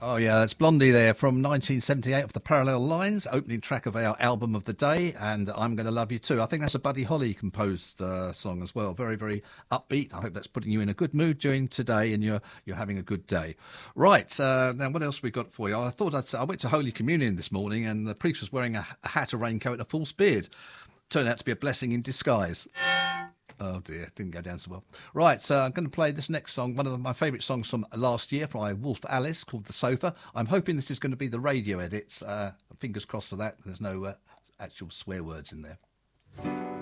Oh, yeah, that's Blondie there from 1978 of the Parallel Lines, opening track of our album of the day, and I'm Gonna Love You Too. I think that's a Buddy Holly composed song as well. Very, very upbeat. I hope that's putting you in a good mood during today and you're having a good day. Right, now what else we got for you? I went to Holy Communion this morning and the priest was wearing a hat, a raincoat and a false beard. Turned out to be a blessing in disguise. Oh dear, didn't go down so well. Right, so I'm going to play this next song, one of my favourite songs from last year by Wolf Alice, called The Sofa. I'm hoping this is going to be the radio edits. Fingers crossed for that. There's no actual swear words in there.